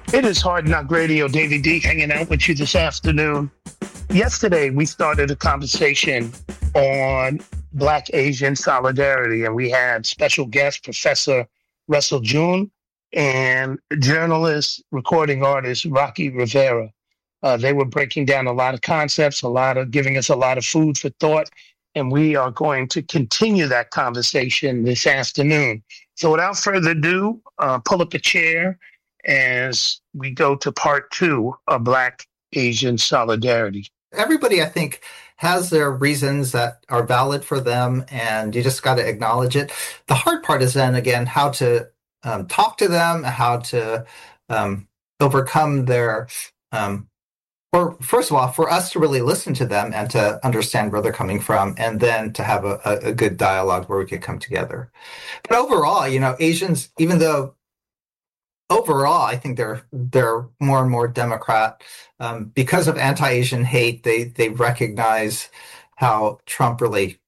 It is Hard Knock Radio. Davey D hanging out with you this afternoon. Yesterday, we started a conversation on Black Asian solidarity, and we had special guest Professor Russell June and journalist, recording artist Rocky Rivera. They were breaking down a lot of concepts, giving us a lot of food for thought, and we are going to continue that conversation this afternoon. So without further ado, pull up a chair as we go to part two of Black Asian solidarity. Everybody, I think, has their reasons that are valid for them, and you just got to acknowledge it. The hard part is then, again, how to talk to them, how to overcome their, or first of all, for us to really listen to them and to understand where they're coming from, and then to have a good dialogue where we could come together. But overall, Asians, even though overall, I think they're more and more Democrat because of anti-Asian hate. They recognize how Trump really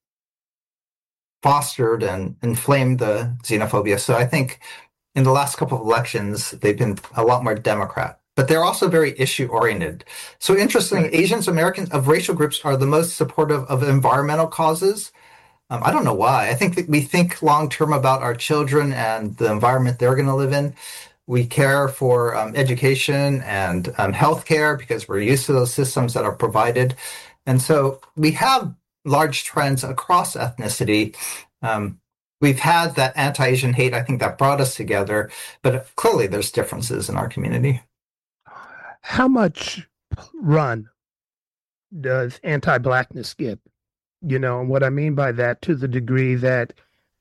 fostered and inflamed the xenophobia. So I think in the last couple of elections, they've been a lot more Democrat. But they're also very issue-oriented. So interesting, Asians, Americans of racial groups are the most supportive of environmental causes. I don't know why. I think that we think long-term about our children and the environment they're going to live in. We care for education and healthcare because we're used to those systems that are provided. And so we have large trends across ethnicity. We've had that anti-Asian hate, I think, that brought us together, but clearly there's differences in our community. How much run does anti-Blackness get? And what I mean by that, to the degree that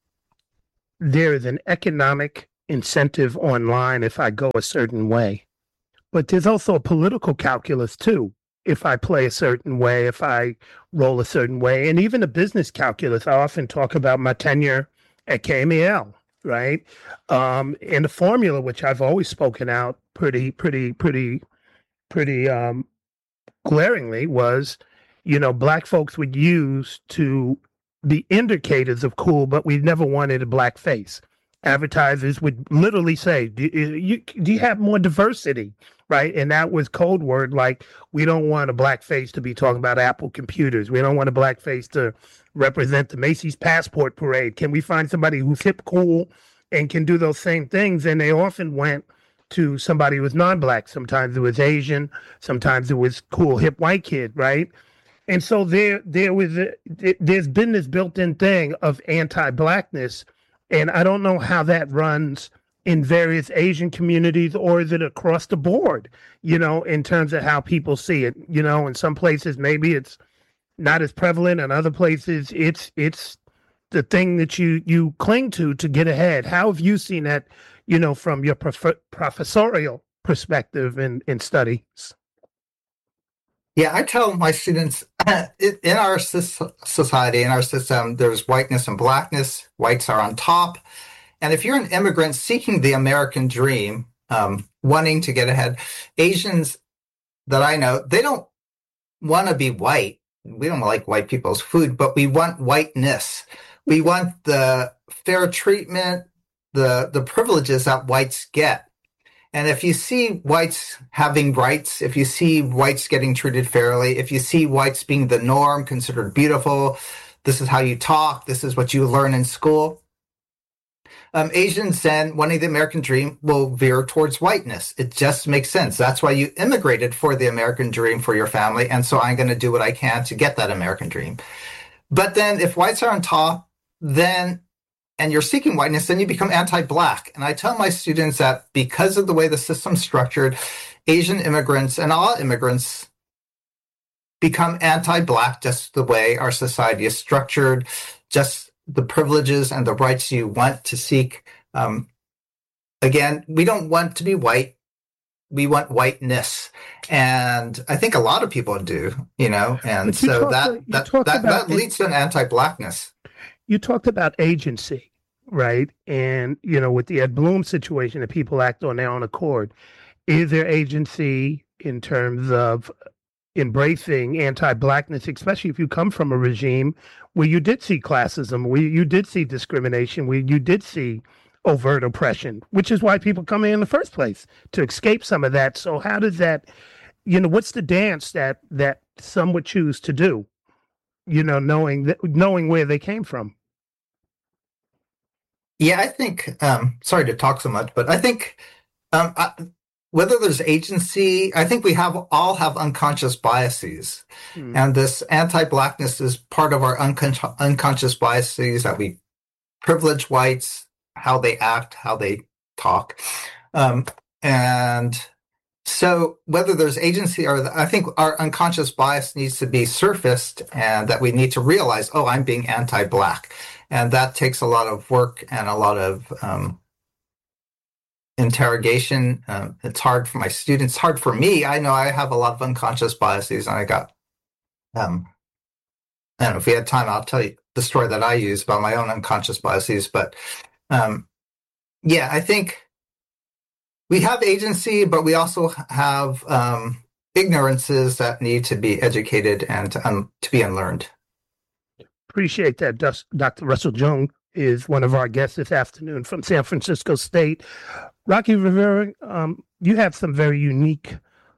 there is an economic incentive online if I go a certain way. But there's also a political calculus too. If I play a certain way, if I roll a certain way, and even a business calculus. I often talk about my tenure at KMEL, right? And the formula, which I've always spoken out pretty glaringly, was, Black folks would use to be indicators of cool, but we never wanted a Black face. Advertisers would literally say, do you have more diversity, right? And that was code word, like, we don't want a Black face to be talking about Apple computers. We don't want a Black face to represent the Macy's Passport Parade. Can we find somebody who's hip, cool, and can do those same things? And they often went to somebody who was non-Black. Sometimes it was Asian. Sometimes it was cool, hip white kid, right? And so there's been this built-in thing of anti-Blackness. And I don't know how that runs in various Asian communities, or is it across the board, in terms of how people see it. In some places, maybe it's not as prevalent. In other places, it's the thing that you cling to get ahead. How have you seen that, from your professorial perspective in studies? Yeah, I tell my students in our society, in our system, there's whiteness and Blackness. Whites are on top. And if you're an immigrant seeking the American dream, wanting to get ahead, Asians that I know, they don't want to be white. We don't like white people's food, but we want whiteness. We want the fair treatment, the privileges that whites get. And if you see whites having rights, if you see whites getting treated fairly, if you see whites being the norm, considered beautiful, this is how you talk, this is what you learn in school, Asians then, wanting the American dream, will veer towards whiteness. It just makes sense. That's why you immigrated for the American dream for your family, and so I'm going to do what I can to get that American dream. But then if whites are on top, and you're seeking whiteness, then you become anti-Black. And I tell my students that because of the way the system's structured, Asian immigrants and all immigrants become anti-Black just the way our society is structured, just the privileges and the rights you want to seek. Again, we don't want to be white. We want whiteness. And I think a lot of people do, and so that leads to an anti-Blackness. You talked about agency, right? And, with the Ed Bloom situation, that people act on their own accord. Is there agency in terms of embracing anti-Blackness, especially if you come from a regime where you did see classism, where you did see discrimination, where you did see overt oppression, which is why people come in the first place, to escape some of that. So how does that, what's the dance that some would choose to do, knowing where they came from? Yeah, I think, sorry to talk so much, but I think whether there's agency, I think we all have unconscious biases. And this anti-Blackness is part of our unconscious biases, that we privilege whites, how they act, how they talk. And so whether there's agency I think our unconscious bias needs to be surfaced, and that we need to realize, oh, I'm being anti-Black. And that takes a lot of work and a lot of interrogation. It's hard for my students, hard for me. I know I have a lot of unconscious biases, and I got, I don't know, if we had time, I'll tell you the story that I use about my own unconscious biases. But yeah, I think we have agency, but we also have ignorances that need to be educated and to be unlearned. Appreciate that. Dr. Russell Jones is one of our guests this afternoon from San Francisco State. Rocky Rivera, you have some very unique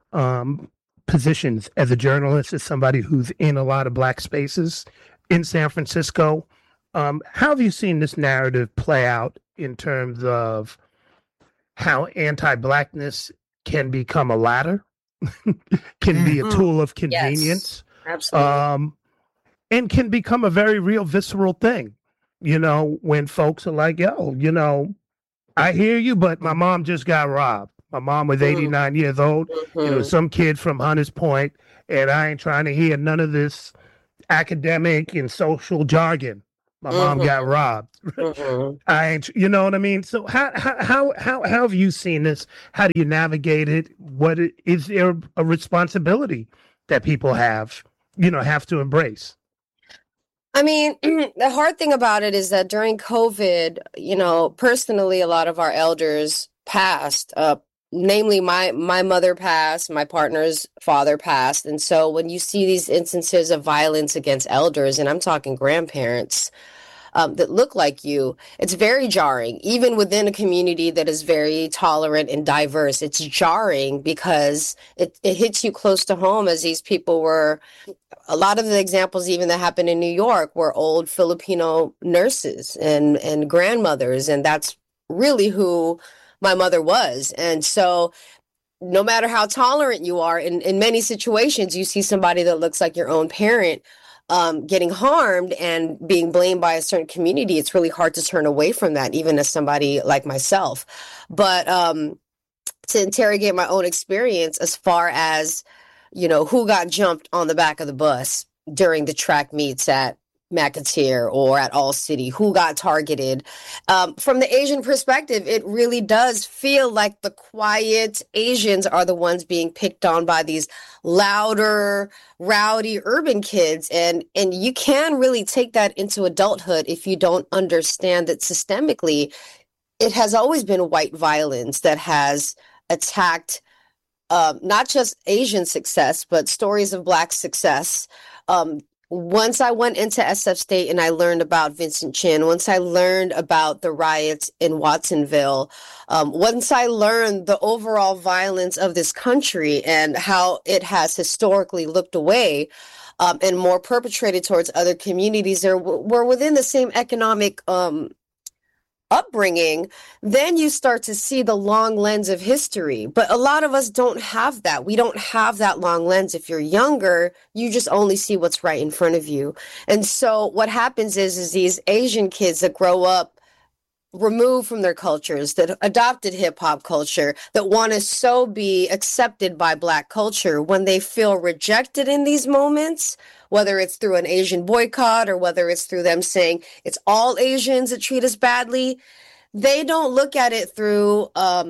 positions as a journalist, as somebody who's in a lot of Black spaces in San Francisco. How have you seen this narrative play out in terms of how anti-Blackness can become a ladder, can be a tool of convenience? Yes, absolutely. And can become a very real visceral thing, when folks are like, yo, I hear you, but my mom just got robbed. My mom was 89 years old. Some kid from Hunters Point, and I ain't trying to hear none of this academic and social jargon. My mom got robbed. I ain't, you know what I mean? So how have you seen this? How do you navigate it? Is there a responsibility that people have to embrace? I mean, the hard thing about it is that during COVID, personally, a lot of our elders passed. Namely, my mother passed, my partner's father passed. And so when you see these instances of violence against elders, and I'm talking grandparents that look like you, it's very jarring. Even within a community that is very tolerant and diverse, it's jarring because it hits you close to home, as these people were. A lot of the examples even that happened in New York were old Filipino nurses and grandmothers. And that's really who my mother was. And so no matter how tolerant you are, in many situations, you see somebody that looks like your own parent getting harmed and being blamed by a certain community. It's really hard to turn away from that, even as somebody like myself. But to interrogate my own experience as far as, who got jumped on the back of the bus during the track meets at McAteer or at All City, who got targeted. From the Asian perspective, it really does feel like the quiet Asians are the ones being picked on by these louder, rowdy urban kids. And you can really take that into adulthood if you don't understand that systemically, it has always been white violence that has attacked not just Asian success, but stories of Black success. Once I went into SF State and I learned about Vincent Chin, once I learned about the riots in Watsonville, once I learned the overall violence of this country and how it has historically looked away and more perpetrated towards other communities that were within the same economic upbringing, then you start to see the long lens of history. But a lot of us don't have that. We don't have that long lens. If you're younger, you just only see what's right in front of you. And so what happens is these Asian kids that grow up removed from their cultures, that adopted hip hop culture, that want to so be accepted by Black culture, when they feel rejected in these moments, whether it's through an Asian boycott or whether it's through them saying it's all Asians that treat us badly, they don't look at it through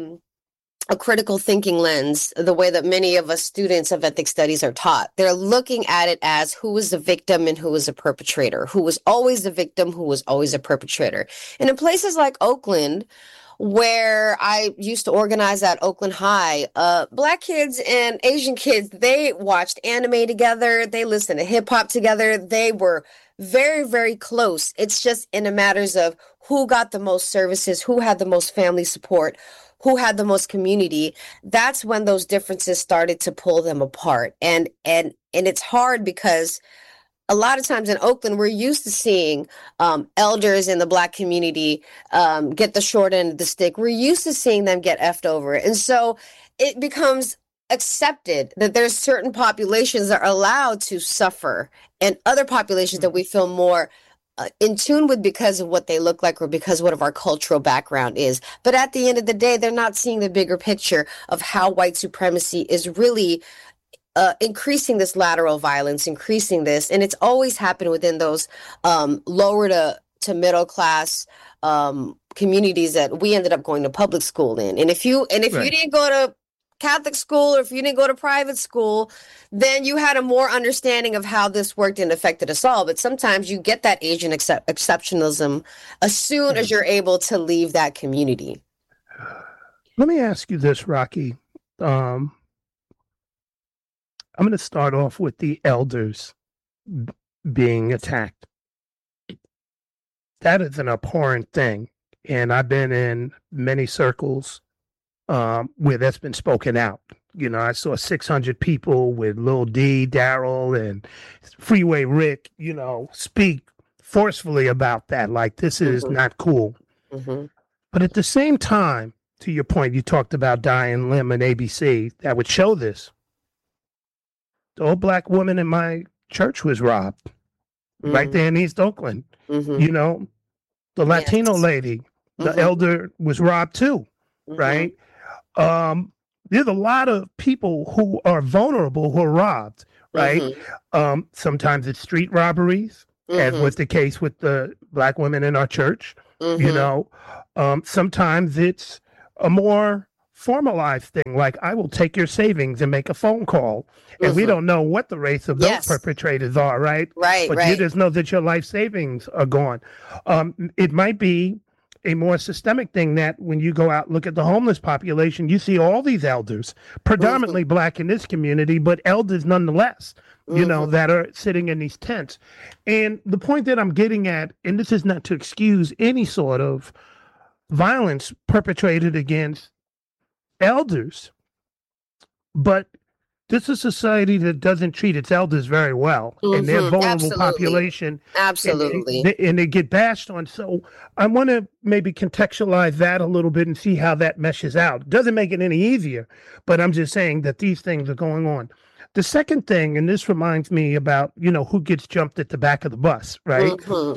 a critical thinking lens, the way that many of us students of ethnic studies are taught. They're looking at it as who was the victim and who was the perpetrator, who was always the victim, who was always a perpetrator. And in places like Oakland, where I used to organize at Oakland High, Black kids and Asian kids, they watched anime together. They listened to hip hop together. They were very, very close. It's just in the matters of who got the most services, who had the most family support, who had the most community, that's when those differences started to pull them apart. And it's hard because a lot of times in Oakland, we're used to seeing elders in the Black community get the short end of the stick. We're used to seeing them get effed over. And so it becomes accepted that there's certain populations that are allowed to suffer and other populations that we feel more in tune with because of what they look like or because of what our cultural background is. But at the end of the day, they're not seeing the bigger picture of how white supremacy is really increasing this lateral violence, increasing this. And it's always happened within those lower to middle class communities that we ended up going to public school in. And if you didn't go to Catholic school or if you didn't go to private school, then you had a more understanding of how this worked and affected us all. But sometimes you get that Asian exceptionalism as soon as you're able to leave that community. Let me ask you this, Rocky. I'm going to start off with the elders being attacked. That is an abhorrent thing. And I've been in many circles where that's been spoken out. You know, I saw 600 people with Lil D, Daryl, and Freeway Rick, you know, speak forcefully about that. Like, this is not cool. But at the same time, to your point, you talked about Diane Lim and ABC that would show this. The old Black woman in my church was robbed right there in East Oakland. You know, the Latino lady, the elder was robbed too, right? There's a lot of people who are vulnerable who are robbed, right? Sometimes it's street robberies, as was the case with the Black women in our church. You know, sometimes it's a more formalized thing, like I will take your savings and make a phone call. And we don't know what the race of those perpetrators are, right? But you just know that your life savings are gone. It might be a more systemic thing that when you go out, look at the homeless population, you see all these elders, predominantly Black in this community, but elders nonetheless, you know, that are sitting in these tents. And the point that I'm getting at, and this is not to excuse any sort of violence perpetrated against elders, but this is a society that doesn't treat its elders very well, and they're vulnerable population. And they get bashed on. So I want to maybe contextualize that a little bit and see how that meshes out. Doesn't make it any easier, but I'm just saying that these things are going on. The second thing, and this reminds me about, you know, who gets jumped at the back of the bus, right?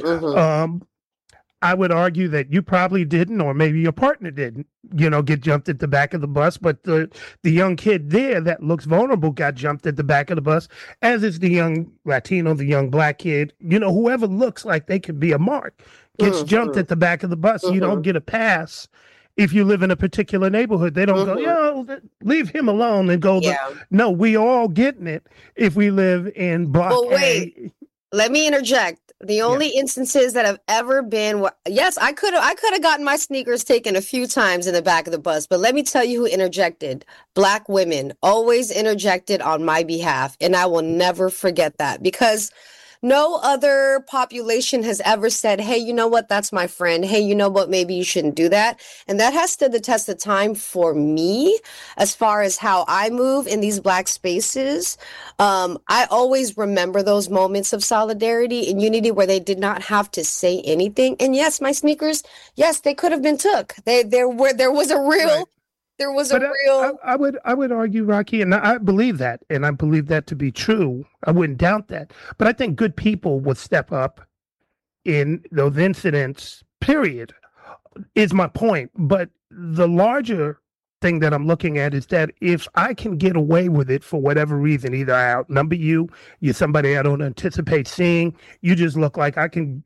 I would argue that you probably didn't, or maybe your partner didn't, you know, get jumped at the back of the bus. But the young kid there that looks vulnerable got jumped at the back of the bus, as is the young Latino, the young Black kid. You know, whoever looks like they could be a mark gets jumped at the back of the bus. You don't get a pass if you live in a particular neighborhood. They don't go, yo, leave him alone and go. No, we all getting it if we live in Block A. Let me interject. The only instances that have ever been, yes, I could have gotten my sneakers taken a few times in the back of the bus, but let me tell you who interjected. Black women always interjected on my behalf, and I will never forget that, because no other population has ever said, hey, you know what, that's my friend. Hey, you know what, maybe you shouldn't do that. And that has stood the test of time for me as far as how I move in these Black spaces. I always remember those moments of solidarity and unity where they did not have to say anything. And yes, my sneakers, yes, they could have been took. There was a real... There was a real. I would argue, Rocky, and I believe that, and I believe that to be true. I wouldn't doubt that. But I think good people would step up in those incidents, period, is my point. But the larger thing that I'm looking at is that if I can get away with it for whatever reason, either I outnumber you, you're somebody I don't anticipate seeing, you just look like I can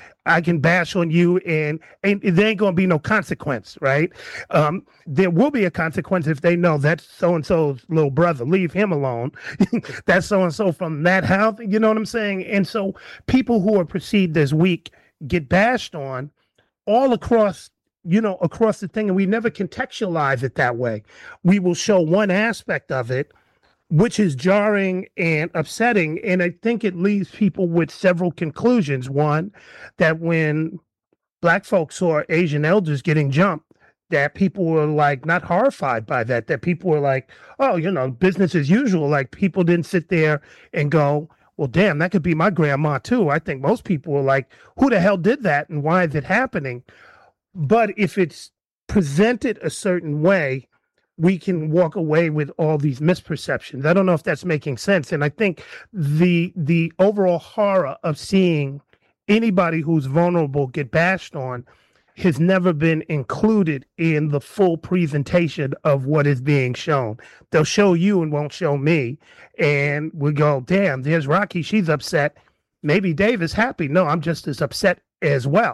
bash on you, and there ain't going to be no consequence, right? There will be a consequence if they know that's so-and-so's little brother. Leave him alone. That's so-and-so from that house. You know what I'm saying? And so people who are perceived as weak get bashed on all across, you know, across the thing, and we never contextualize it that way. We will show one aspect of it, which is jarring and upsetting. And I think it leaves people with several conclusions. One, that when black folks saw Asian elders getting jumped, that people were like not horrified by that, that people were like, oh, business as usual. Like people didn't sit there and go, well, damn, that could be my grandma too. I think most people were like, who the hell did that and why is it happening? But if it's presented a certain way, we can walk away with all these misperceptions. I don't know if that's making sense. And I think the overall horror of seeing anybody who's vulnerable get bashed on has never been included in the full presentation of what is being shown. They'll show you and won't show me. And we go, damn, there's Rocky. She's upset. Maybe Dave is happy. No, I'm just as upset as well.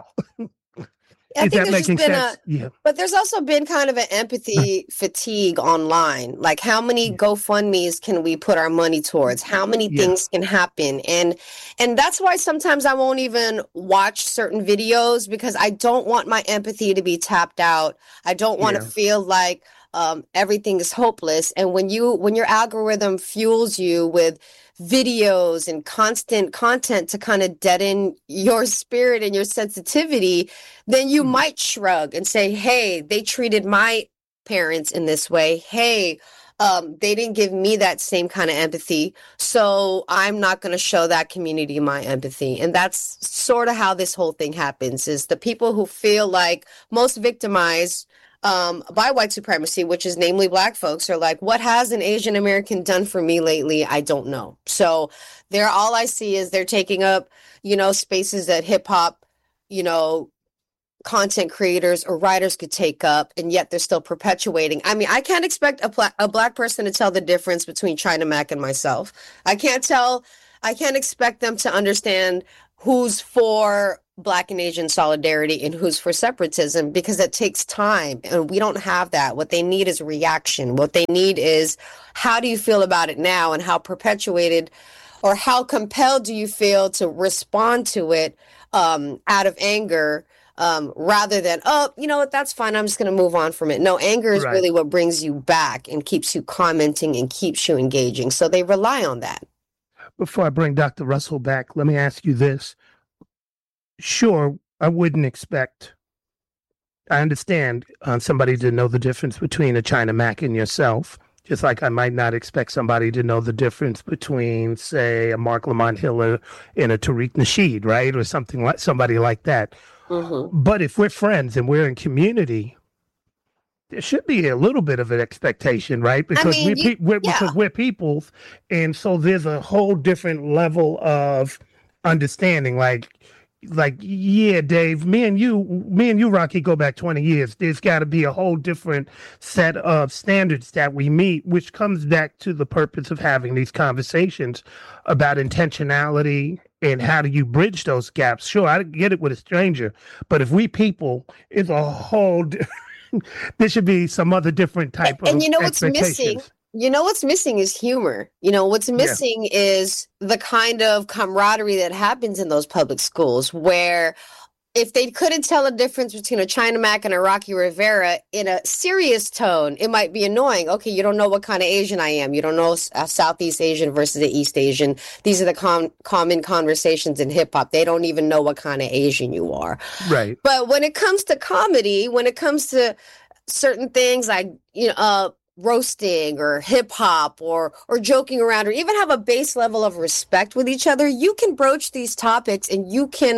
I think there's just been but there's also been kind of an empathy fatigue online. Like how many GoFundMe's can we put our money towards? How many things can happen? And that's why sometimes I won't even watch certain videos because I don't want my empathy to be tapped out. I don't want to feel like everything is hopeless. And when your algorithm fuels you with videos and constant content to kind of deaden your spirit and your sensitivity, then you might shrug and say, hey, they treated my parents in this way. Hey, they didn't give me that same kind of empathy. So I'm not going to show that community my empathy. And that's sort of how this whole thing happens, is the people who feel like most victimized by white supremacy, which is namely black folks, are like, what has an Asian American done for me lately? I don't know. So all I see is they're taking up, spaces that hip hop, content creators or writers could take up, and yet they're still perpetuating. I mean, I can't expect a black person to tell the difference between China Mac and myself. I can't expect them to understand who's for Black and Asian solidarity and who's for separatism, because it takes time and we don't have that. What they need is reaction. What they need is, how do you feel about it now, and how perpetuated or how compelled do you feel to respond to it out of anger, rather than, oh, you know what, that's fine, I'm just going to move on from it. No, anger is really what brings you back and keeps you commenting and keeps you engaging. So they rely on that. Before I bring Dr. Russell back, let me ask you this. Sure, I wouldn't expect, I understand somebody to know the difference between a China Mac and yourself, just like I might not expect somebody to know the difference between, say, a Mark Lamont Hill and a Tariq Nasheed, right? Or somebody like that. Mm-hmm. But if we're friends and we're in community, there should be a little bit of an expectation, right? Because because we're peoples. And so there's a whole different level of understanding. Like, yeah, Dave, me and you, Rocky, go back 20 years. There's got to be a whole different set of standards that we meet, which comes back to the purpose of having these conversations about intentionality and how do you bridge those gaps. Sure, I get it with a stranger, but if we people, it's a whole there should be some other different type of expectations. What's missing is humor. What's missing is the kind of camaraderie that happens in those public schools, where if they couldn't tell a difference between a China Mac and a Rocky Rivera in a serious tone, it might be annoying. Okay, you don't know what kind of Asian I am. You don't know Southeast Asian versus the East Asian. These are the common conversations in hip hop. They don't even know what kind of Asian you are. Right. But when it comes to comedy, when it comes to certain things like, roasting or hip hop or joking around, or even have a base level of respect with each other, you can broach these topics and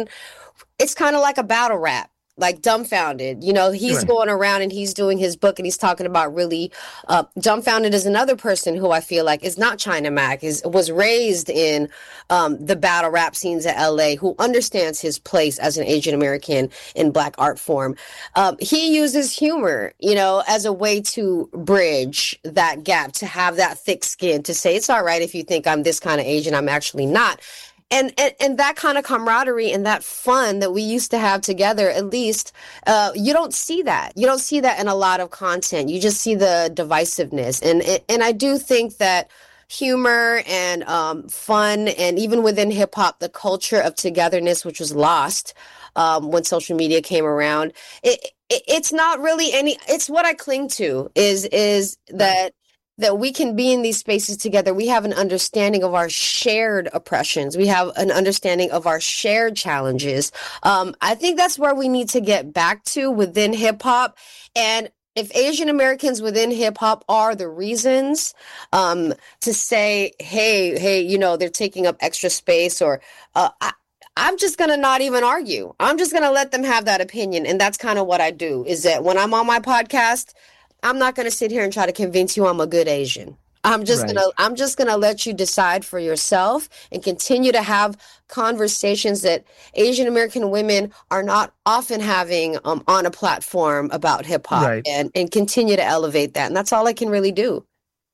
it's kind of like a battle rap, like Dumbfounded. He's going around and he's doing his book and he's talking about really Dumbfounded is another person who I feel like is not China Mac, was raised in the battle rap scenes of LA, who understands his place as an Asian American in Black art form. He uses humor, as a way to bridge that gap, to have that thick skin, to say, it's all right if you think I'm this kind of Asian, I'm actually not. And that kind of camaraderie and that fun that we used to have together, at least, you don't see that. You don't see that in a lot of content. You just see the divisiveness. And I do think that humor and fun, and even within hip hop, the culture of togetherness, which was lost when social media came around, it's not really it's what I cling to is that that we can be in these spaces together, we have an understanding of our shared oppressions. We have an understanding of our shared challenges. I think that's where we need to get back to within hip hop. And if Asian Americans within hip hop are the reasons to say, hey, you know, they're taking up extra space, or I'm just going to not even argue. I'm just going to let them have that opinion. And that's kind of what I do, is that when I'm on my podcast, I'm not going to sit here and try to convince you I'm a good Asian. I'm just gonna let you decide for yourself and continue to have conversations that Asian American women are not often having on a platform about hip hop, and continue to elevate that. And that's all I can really do.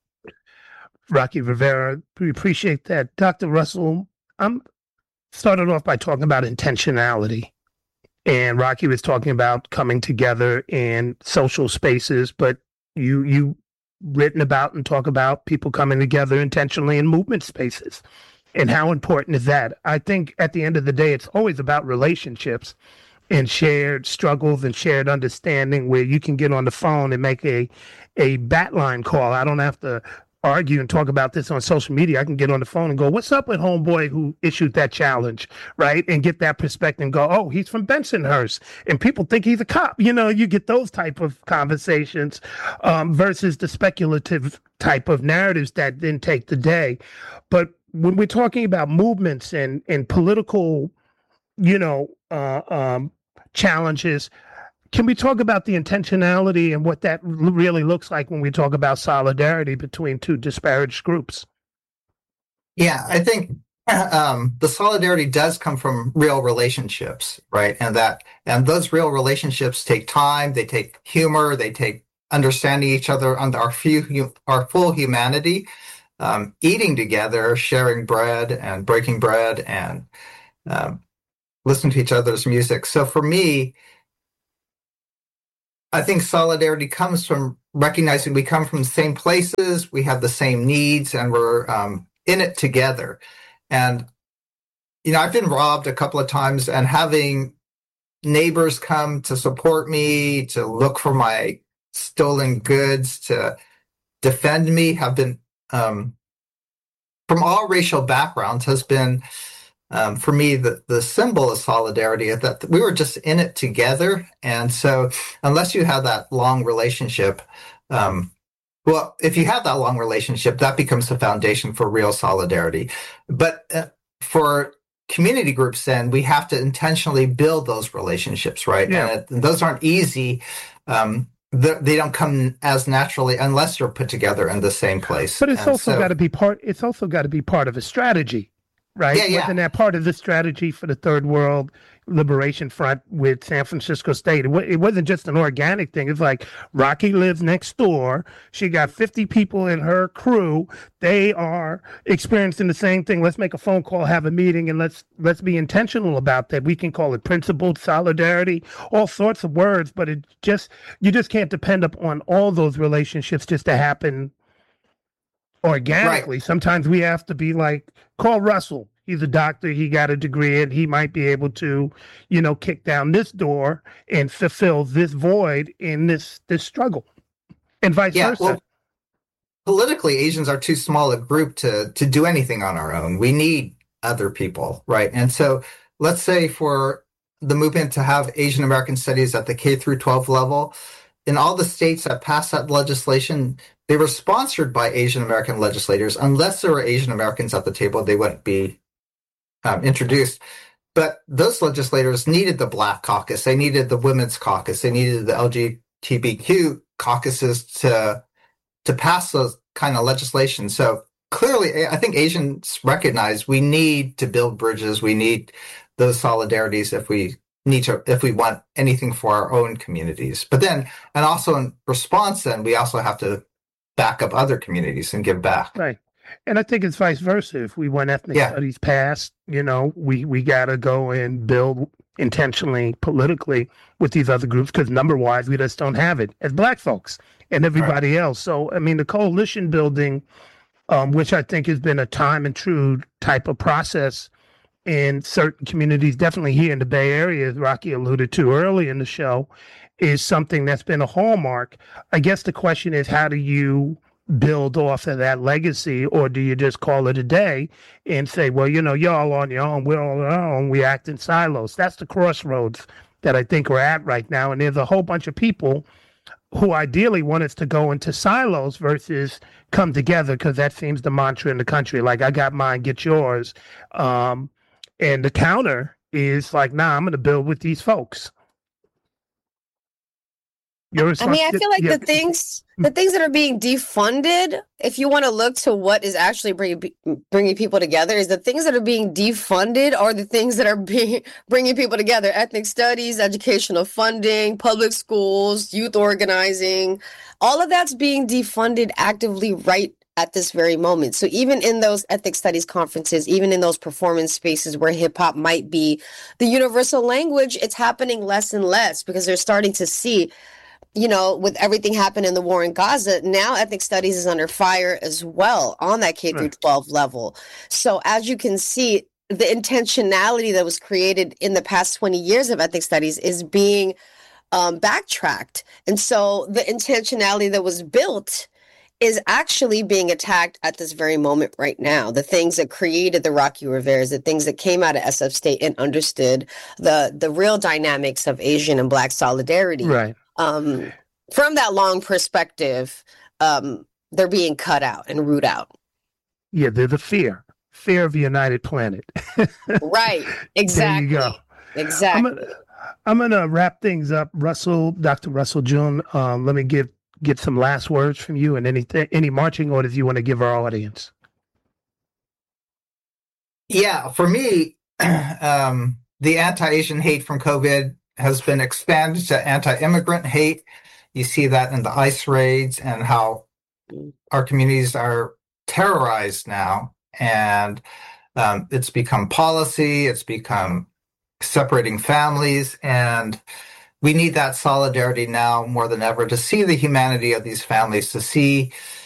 Rocky Rivera, we appreciate that. Dr. Russell, I'm started off by talking about intentionality. And Rocky was talking about coming together in social spaces, but you written about and talk about people coming together intentionally in movement spaces. And how important is that? I think at the end of the day, it's always about relationships and shared struggles and shared understanding, where you can get on the phone and make a batline call. I don't have to argue and talk about this on social media. I can get on the phone and go, what's up with homeboy who issued that challenge, right? And get that perspective and go, oh, he's from Bensonhurst and people think he's a cop. You know, you get those type of conversations versus the speculative type of narratives that then take the day. But when we're talking about movements and political, you know, challenges, can we talk about the intentionality and what that really looks like when we talk about solidarity between two disparaged groups? Yeah, I think the solidarity does come from real relationships, right? And those real relationships take time, they take humor, they take understanding each other on our full humanity, eating together, sharing bread and breaking bread, and listening to each other's music. So for me, I think solidarity comes from recognizing we come from the same places, we have the same needs, and we're in it together. And, you know, I've been robbed a couple of times, and having neighbors come to support me, to look for my stolen goods, to defend me, have been, from all racial backgrounds, has been, for me, the symbol of solidarity, is that we were just in it together. And so unless you have that long relationship, well, if you have that long relationship, that becomes the foundation for real solidarity. But for community groups, then we have to intentionally build those relationships, right? Yeah. And those aren't easy. They don't come as naturally unless you're put together in the same place. But it's also got to be part. It's also got to be part of a strategy. Right? Yeah. Wasn't that part of the strategy for the Third World Liberation Front with San Francisco State? It wasn't just an organic thing. It's like Rocky lives next door. She got 50 people in her crew. They are experiencing the same thing. Let's make a phone call, have a meeting, and let's be intentional about that. We can call it principled solidarity, all sorts of words, but you just can't depend upon all those relationships just to happen organically. Right. Sometimes we have to be like, call Russell. He's a doctor. He got a degree, and he might be able to, you know, kick down this door and fulfill this void in this struggle, and vice versa. Well, politically, Asians are too small a group to do anything on our own. We need other people, right? And so let's say for the movement to have Asian American studies at the K through 12 level, in all the states that passed that legislation, they were sponsored by Asian American legislators. Unless there were Asian Americans at the table, they wouldn't be introduced. But those legislators needed the Black Caucus, they needed the Women's Caucus, they needed the LGBTQ caucuses to pass those kind of legislation. So clearly, I think Asians recognize we need to build bridges. We need those solidarities if we want anything for our own communities. But then, and also in response, then we also have to back up other communities and give back. Right. And I think it's vice versa. If we want ethnic studies passed, you know, we got to go and build intentionally, politically with these other groups, because number-wise, we just don't have it as Black folks and everybody else. So, I mean, the coalition building, which I think has been a time and true type of process in certain communities, definitely here in the Bay Area, as Rocky alluded to early in the show, is something that's been a hallmark. I guess the question is, how do you build off of that legacy, or do you just call it a day and say, well, y'all on your own, we're all on our own, we act in silos? That's the crossroads that I think we're at right now. And there's a whole bunch of people who ideally want us to go into silos versus come together, because that seems the mantra in the country. Like, I got mine, get yours. And the counter is like, nah, I'm going to build with these folks. I mean, I feel like the things that are being defunded, if you want to look to what is actually bringing people together, is the things that are being defunded are the things that are bringing people together. Ethnic studies, educational funding, public schools, youth organizing, all of that's being defunded actively right at this very moment. So even in those ethnic studies conferences, even in those performance spaces where hip hop might be the universal language, it's happening less and less because they're starting to see, with everything happening in the war in Gaza, now ethnic studies is under fire as well on that K through 12 level. So as you can see, the intentionality that was created in the past 20 years of ethnic studies is being backtracked. And so the intentionality that was built is actually being attacked at this very moment right now. The things that created the Rocky Riveras, the things that came out of SF State and understood the real dynamics of Asian and Black solidarity. Right. From that long perspective, they're being cut out and rooted out. Yeah, they're the fear of a united planet. Right. Exactly. There you go. Exactly. I'm gonna wrap things up. Dr. Russell June, let me get some last words from you and any marching orders you want to give our audience. Yeah, for me, the anti-Asian hate from COVID has been expanded to anti-immigrant hate. You see that in the ICE raids and how our communities are terrorized now. And it's become policy, it's become separating families. And we need that solidarity now more than ever to see the humanity of these families, to see